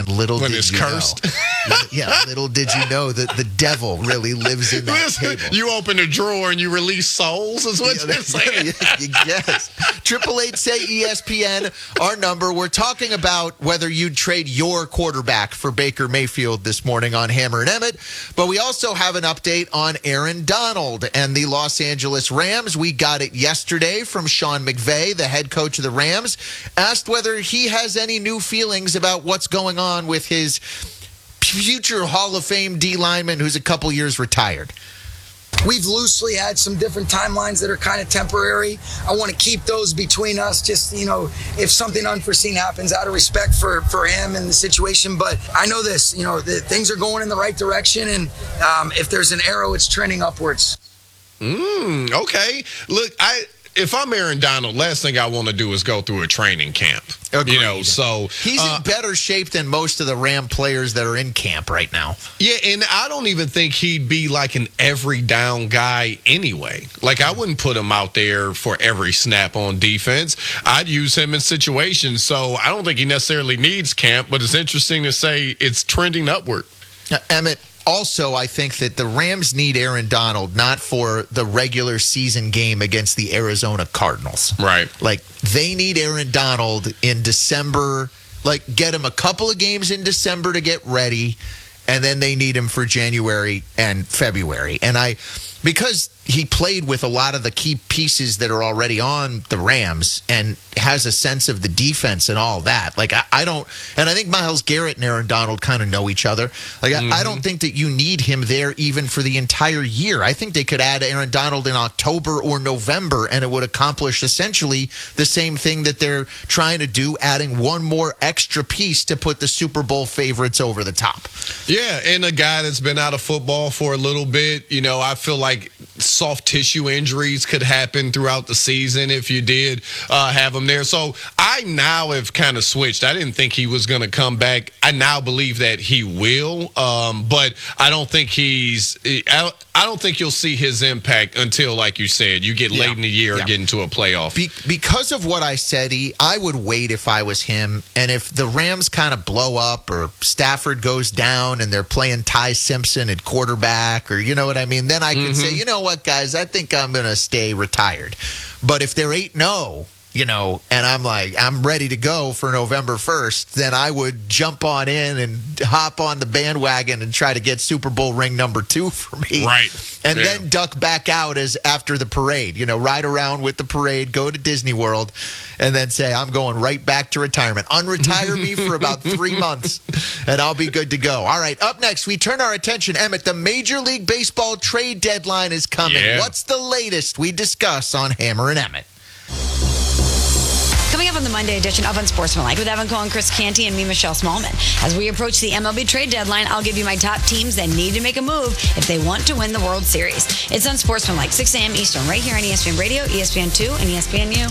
And little when did it's you cursed. know. Yeah, little did you know that the devil really lives in that table. You open a drawer and you release souls, is what you're saying. Yes. 888 say ESPN, our number. We're talking about whether you'd trade your quarterback for Baker Mayfield this morning on Hammer and Emmett. But we also have an update on Aaron Donald and the Los Angeles Rams. We got it yesterday from Sean McVay, the head coach of the Rams, asked whether he has any new feelings about what's going on with his future Hall of Fame D lineman who's a couple years retired. We've loosely had some different timelines that are kind of temporary. I want to keep those between us, just, if something unforeseen happens, out of respect for him and the situation. But I know this, that things are going in the right direction, and if there's an arrow, it's trending upwards. Okay. Look, if I'm Aaron Donald, last thing I want to do is go through a training camp. Agreed. So he's in better shape than most of the Ram players that are in camp right now. Yeah, and I don't even think he'd be like an every down guy anyway. Like, I wouldn't put him out there for every snap on defense. I'd use him in situations. So I don't think he necessarily needs camp, but it's interesting to say it's trending upward. Emmett, also, I think that the Rams need Aaron Donald not for the regular season game against the Arizona Cardinals. Right. Like, they need Aaron Donald in December. Like, get him a couple of games in December to get ready, and then they need him for January and February. And because he played with a lot of the key pieces that are already on the Rams and has a sense of the defense and all that. Like, I don't, and I think Myles Garrett and Aaron Donald kind of know each other. Like, I don't think that you need him there even for the entire year. I think they could add Aaron Donald in October or November, and it would accomplish essentially the same thing that they're trying to do, adding one more extra piece to put the Super Bowl favorites over the top. Yeah, and a guy that's been out of football for a little bit, I feel like soft tissue injuries could happen throughout the season if you did have him there. So I now have kind of switched. I didn't think he was going to come back. I now believe that he will, but I don't think I don't think you'll see his impact until, like you said, you get late in the year or get into a playoff. Because of what I said, I would wait if I was him. And if the Rams kind of blow up or Stafford goes down and they're playing Ty Simpson at quarterback, or you know what I mean, then I could say, you know what, guys, I think I'm going to stay retired. But if they're 8-0, and I'm ready to go for November 1st, then I would jump on in and hop on the bandwagon and try to get Super Bowl ring number 2 for me. Right. And then duck back out as after the parade, ride around with the parade, go to Disney World, and then say, I'm going right back to retirement. Unretire me for about 3 months, and I'll be good to go. All right, up next, we turn our attention, Emmett, the Major League Baseball trade deadline is coming. Yeah. What's the latest we discuss on Hammer and Emmett? Coming up on the Monday edition of Unsportsmanlike with Evan Cohen, Chris Canty, and me, Michelle Smallman. As we approach the MLB trade deadline, I'll give you my top teams that need to make a move if they want to win the World Series. It's Unsportsmanlike, 6 a.m. Eastern, right here on ESPN Radio, ESPN2, and ESPNU.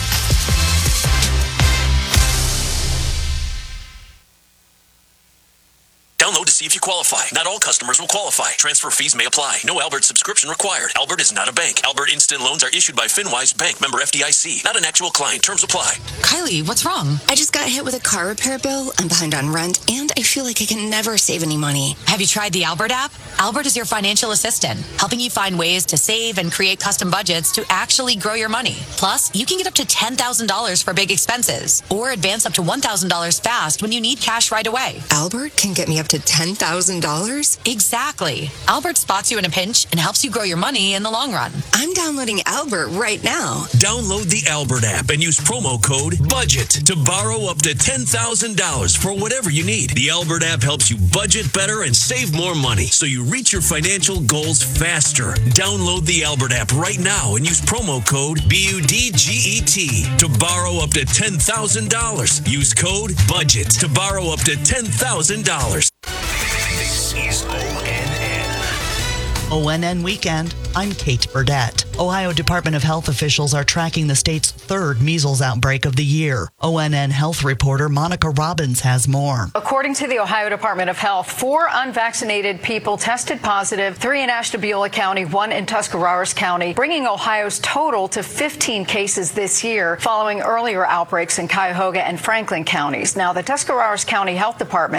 Download to see if you qualify. Not all customers will qualify. Transfer fees may apply. No Albert subscription required. Albert is not a bank. Albert Instant Loans are issued by FinWise Bank, member FDIC. Not an actual client. Terms apply. Kylie, what's wrong? I just got hit with a car repair bill. I'm behind on rent, and I feel like I can never save any money. Have you tried the Albert app? Albert is your financial assistant, helping you find ways to save and create custom budgets to actually grow your money. Plus, you can get up to $10,000 for big expenses, or advance up to $1,000 fast when you need cash right away. Albert can get me up to $10,000? Exactly. Albert spots you in a pinch and helps you grow your money in the long run. I'm downloading Albert right now. Download the Albert app and use promo code BUDGET to borrow up to $10,000 for whatever you need. The Albert app helps you budget better and save more money so you reach your financial goals faster. Download the Albert app right now and use promo code BUDGET to borrow up to $10,000. Use code BUDGET to borrow up to $10,000. This is ONN. ONN Weekend. I'm Kate Burdett. Ohio Department of Health officials are tracking the state's third measles outbreak of the year. ONN health reporter Monica Robbins has more. According to the Ohio Department of Health, 4 unvaccinated people tested positive, 3 in Ashtabula County, 1 in Tuscarawas County, bringing Ohio's total to 15 cases this year, following earlier outbreaks in Cuyahoga and Franklin counties. Now, the Tuscarawas County Health Department